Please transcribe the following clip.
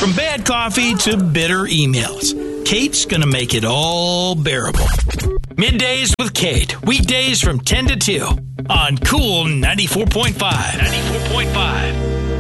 From bad coffee to bitter emails, Kate's going to make it all bearable. Middays with Kate, weekdays from 10 to 2 on Cool 94.5. 94.5.